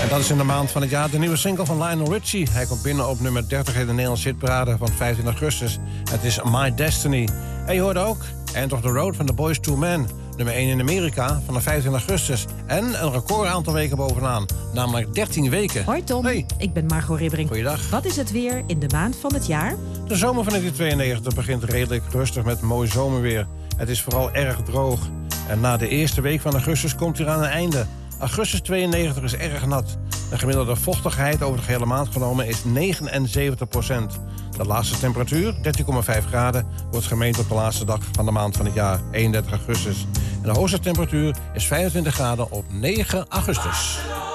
En dat is in de maand van het jaar de nieuwe single van Lionel Richie. Hij komt binnen op nummer 30 in de Nederlandse hitparade van 15 augustus. Het is My Destiny. En je hoorde ook End of the Road van The Boyz II Men. Nummer 1 in Amerika van de 15 augustus. En een record aantal weken bovenaan. Namelijk 13 weken. Hoi Tom, Hey. Ik ben Margot Ribbering. Goeiedag. Wat is het weer in de maand van het jaar? De zomer van 1992 begint redelijk rustig met mooi zomerweer. Het is vooral erg droog. En na de eerste week van augustus komt hij aan een einde. Augustus 92 is erg nat. De gemiddelde vochtigheid over de gehele maand genomen is 79%. De laagste temperatuur, 13,5 graden, wordt gemeten op de laatste dag van de maand van het jaar, 31 augustus. En de hoogste temperatuur is 25 graden op 9 augustus.